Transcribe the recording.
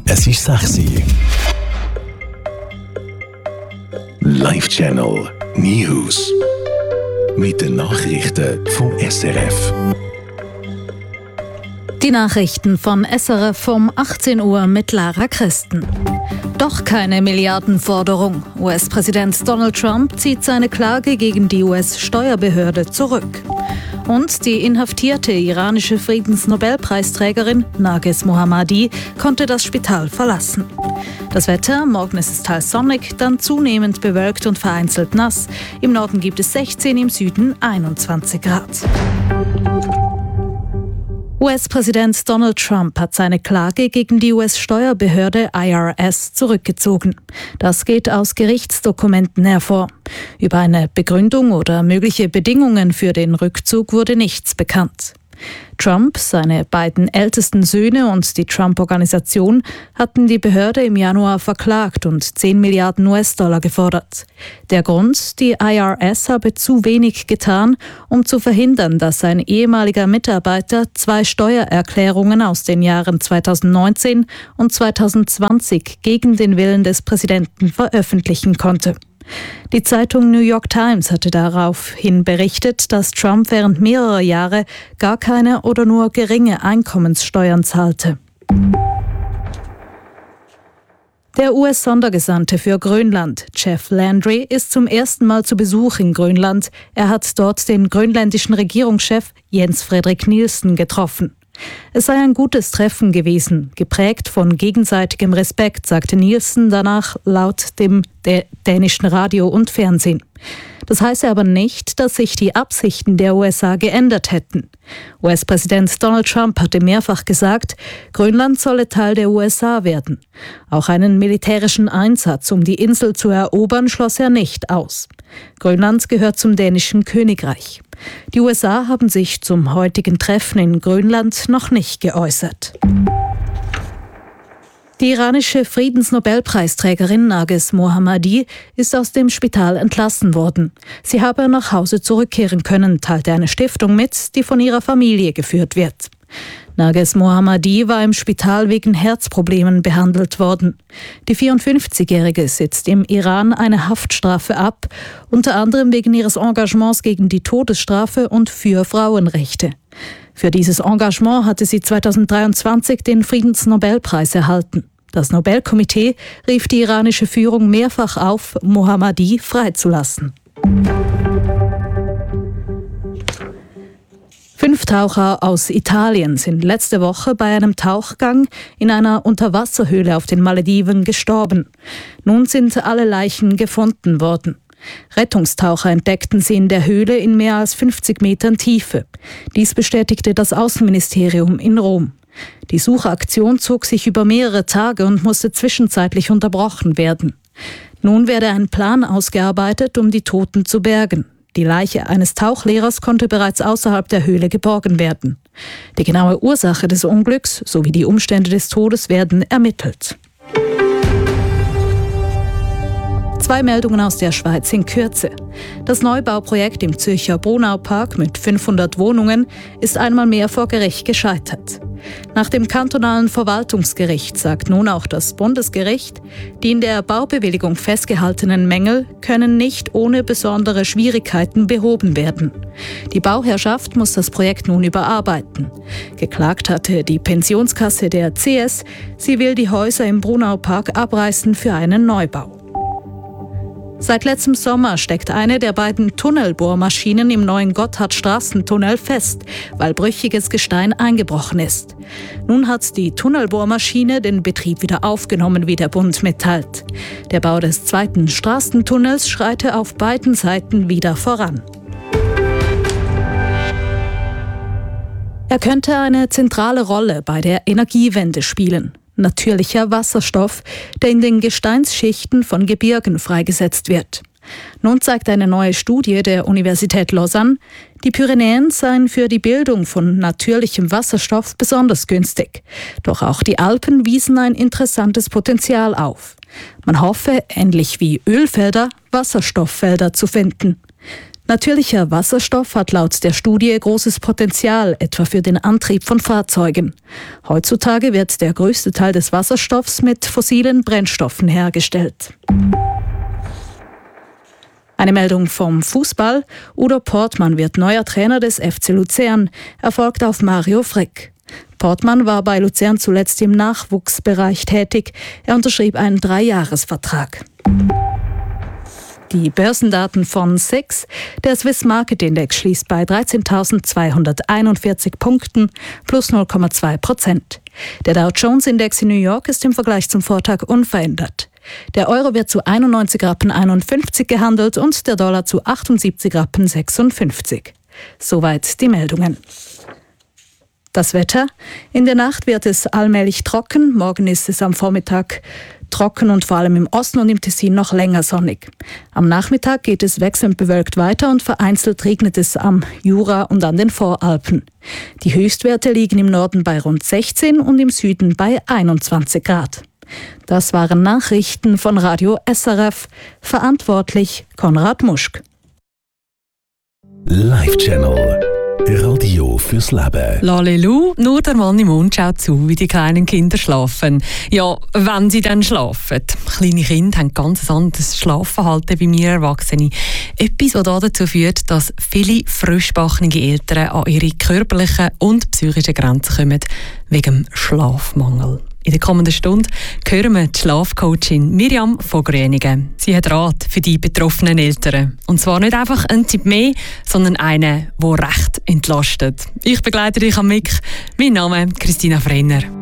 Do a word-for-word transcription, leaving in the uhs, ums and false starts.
Es ist sechs Uhr. Live Channel News. Mit den Nachrichten vom S R F. Die Nachrichten von S R F um achtzehn Uhr mit Lara Christen. Doch keine Milliardenforderung. U S-Präsident Donald Trump zieht seine Klage gegen die U S-Steuerbehörde zurück. Und die inhaftierte iranische Friedensnobelpreisträgerin Narges Mohammadi konnte das Spital verlassen. Das Wetter: morgen ist es teils sonnig, dann zunehmend bewölkt und vereinzelt nass. Im Norden gibt es sechzehn, im Süden einundzwanzig Grad. U S-Präsident Donald Trump hat seine Klage gegen die U S-Steuerbehörde I R S zurückgezogen. Das geht aus Gerichtsdokumenten hervor. Über eine Begründung oder mögliche Bedingungen für den Rückzug wurde nichts bekannt. Trump, seine beiden ältesten Söhne und die Trump-Organisation hatten die Behörde im Januar verklagt und zehn Milliarden U S-Dollar gefordert. Der Grund: die I R S habe zu wenig getan, um zu verhindern, dass ein ehemaliger Mitarbeiter zwei Steuererklärungen aus den Jahren zweitausendneunzehn und zweitausendzwanzig gegen den Willen des Präsidenten veröffentlichen konnte. Die Zeitung New York Times hatte daraufhin berichtet, dass Trump während mehrerer Jahre gar keine oder nur geringe Einkommenssteuern zahlte. Der U S-Sondergesandte für Grönland, Jeff Landry, ist zum ersten Mal zu Besuch in Grönland. Er hat dort den grönländischen Regierungschef Jens Frederik Nielsen getroffen. Es sei ein gutes Treffen gewesen, geprägt von gegenseitigem Respekt, sagte Nielsen danach laut dem dänischen Radio und Fernsehen. Das heiße aber nicht, dass sich die Absichten der U S A geändert hätten. U S-Präsident Donald Trump hatte mehrfach gesagt, Grönland solle Teil der U S A werden. Auch einen militärischen Einsatz, um die Insel zu erobern, schloss er nicht aus. Grönland gehört zum dänischen Königreich. Die U S A haben sich zum heutigen Treffen in Grönland noch nicht geäußert. Die iranische Friedensnobelpreisträgerin Narges Mohammadi ist aus dem Spital entlassen worden. Sie habe nach Hause zurückkehren können, teilte eine Stiftung mit, die von ihrer Familie geführt wird. Narges Mohammadi war im Spital wegen Herzproblemen behandelt worden. Die vierundfünfzigjährige sitzt im Iran eine Haftstrafe ab, unter anderem wegen ihres Engagements gegen die Todesstrafe und für Frauenrechte. Für dieses Engagement hatte sie zweitausenddreiundzwanzig den Friedensnobelpreis erhalten. Das Nobelkomitee rief die iranische Führung mehrfach auf, Mohammadi freizulassen. Fünf Taucher aus Italien sind letzte Woche bei einem Tauchgang in einer Unterwasserhöhle auf den Malediven gestorben. Nun sind alle Leichen gefunden worden. Rettungstaucher entdeckten sie in der Höhle in mehr als fünfzig Metern Tiefe. Dies bestätigte das Außenministerium in Rom. Die Suchaktion zog sich über mehrere Tage und musste zwischenzeitlich unterbrochen werden. Nun werde ein Plan ausgearbeitet, um die Toten zu bergen. Die Leiche eines Tauchlehrers konnte bereits außerhalb der Höhle geborgen werden. Die genaue Ursache des Unglücks sowie die Umstände des Todes werden ermittelt. Zwei Meldungen aus der Schweiz in Kürze. Das Neubauprojekt im Zürcher Brunaupark mit fünfhundert Wohnungen ist einmal mehr vor Gericht gescheitert. Nach dem kantonalen Verwaltungsgericht sagt nun auch das Bundesgericht, die in der Baubewilligung festgehaltenen Mängel können nicht ohne besondere Schwierigkeiten behoben werden. Die Bauherrschaft muss das Projekt nun überarbeiten. Geklagt hatte die Pensionskasse der C S, sie will die Häuser im Brunaupark abreißen für einen Neubau. Seit letztem Sommer steckt eine der beiden Tunnelbohrmaschinen im neuen Gotthardstraßentunnel fest, weil brüchiges Gestein eingebrochen ist. Nun hat die Tunnelbohrmaschine den Betrieb wieder aufgenommen, wie der Bund mitteilt. Der Bau des zweiten Straßentunnels schreite auf beiden Seiten wieder voran. Er könnte eine zentrale Rolle bei der Energiewende spielen. Natürlicher Wasserstoff, der in den Gesteinsschichten von Gebirgen freigesetzt wird. Nun zeigt eine neue Studie der Universität Lausanne, die Pyrenäen seien für die Bildung von natürlichem Wasserstoff besonders günstig. Doch auch die Alpen wiesen ein interessantes Potenzial auf. Man hoffe, ähnlich wie Ölfelder, Wasserstofffelder zu finden. Natürlicher Wasserstoff hat laut der Studie großes Potenzial, etwa für den Antrieb von Fahrzeugen. Heutzutage wird der größte Teil des Wasserstoffs mit fossilen Brennstoffen hergestellt. Eine Meldung vom Fußball. Udo Portmann wird neuer Trainer des F C Luzern. Er folgt auf Mario Frick. Portmann war bei Luzern zuletzt im Nachwuchsbereich tätig. Er unterschrieb einen Dreijahresvertrag. Die Börsendaten von S I X. Der Swiss Market Index schließt bei dreizehntausendzweihunderteinundvierzig Punkten plus null Komma zwei Prozent. Der Dow Jones Index in New York ist im Vergleich zum Vortag unverändert. Der Euro wird zu einundneunzig Rappen einundfünfzig gehandelt und der Dollar zu achtundsiebzig Rappen sechsundfünfzig. Soweit die Meldungen. Das Wetter. In der Nacht wird es allmählich trocken. Morgen ist es am Vormittag trocken und vor allem im Osten und im Tessin noch länger sonnig. Am Nachmittag geht es wechselnd bewölkt weiter und vereinzelt regnet es am Jura und an den Voralpen. Die Höchstwerte liegen im Norden bei rund sechzehn und im Süden bei einundzwanzig Grad. Das waren Nachrichten von Radio S R F. Verantwortlich Konrad Muschk. Live Channel. Radio fürs Leben. Lalelu, nur der Mann im Mund schaut zu, wie die kleinen Kinder schlafen. Ja, wenn sie dann schlafen. Kleine Kinder haben ganz anderes Schlafverhalten wie wir Erwachsene. Etwas, das dazu führt, dass viele frischbachnige Eltern an ihre körperlichen und psychischen Grenzen kommen, wegen dem Schlafmangel. In der kommenden Stunde hören wir die Schlafcoachin Miriam von Gröningen. Sie hat Rat für die betroffenen Eltern. Und zwar nicht einfach ein Tipp mehr, sondern einen, der recht entlastet. Ich begleite dich am Mic. Mein Name ist Christina Frenner.